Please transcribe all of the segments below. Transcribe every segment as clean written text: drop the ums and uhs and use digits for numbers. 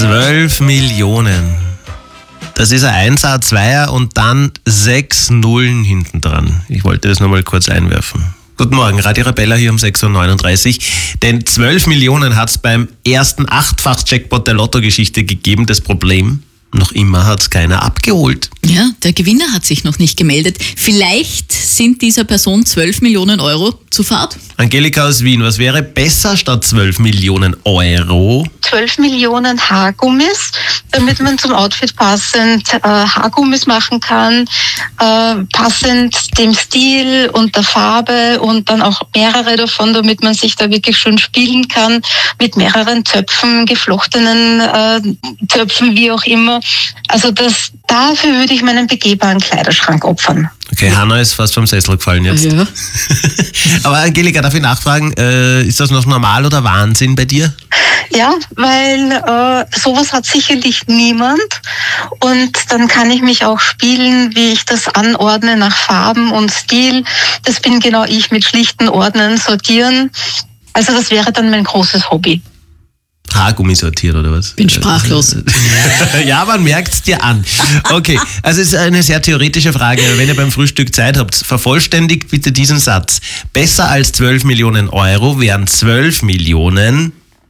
12 Millionen. Das ist ein Einser, ein Zweier und dann 6 Nullen hinten dran. Ich wollte das nochmal kurz einwerfen. Guten Morgen, Radio Arabella hier um 6.39 Uhr. Denn 12 Millionen hat es beim ersten 8-fach-Jackpot der Lotto-Geschichte gegeben. Das Problem, noch immer hat es keiner abgeholt. Ja, der Gewinner hat sich noch nicht gemeldet. Vielleicht sind dieser Person 12 Millionen Euro zu fad. Angelika aus Wien, was wäre besser statt 12 Millionen Euro? 12 Millionen Haargummis, damit man zum Outfit passend Haargummis machen kann, passend dem Stil und der Farbe und dann auch mehrere davon, damit man sich da wirklich schön spielen kann mit mehreren Töpfen, geflochtenen Töpfen, wie auch immer. Also dafür würde ich meinen begehbaren Kleiderschrank opfern. Okay, Hanna ist fast vom Sessel gefallen jetzt. Ja. Aber Angelika, darf ich nachfragen, ist das noch normal oder Wahnsinn bei dir? Ja, weil sowas hat sicherlich niemand und dann kann ich mich auch spielen, wie ich das anordne nach Farben und Stil. Das bin genau ich mit schlichten Ordnen, Sortieren. Also das wäre dann mein großes Hobby. Haargummi sortiert oder was? Bin sprachlos. Ja, man merkt's dir an. Okay, also es ist eine sehr theoretische Frage. Wenn ihr beim Frühstück Zeit habt, vervollständigt bitte diesen Satz. Besser als 12 Millionen Euro wären 12 Millionen... ...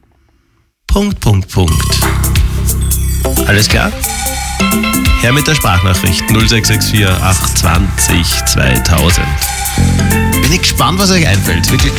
Alles klar? Her mit der Sprachnachricht 0664 820 2000. Bin ich gespannt, was euch einfällt. Wirklich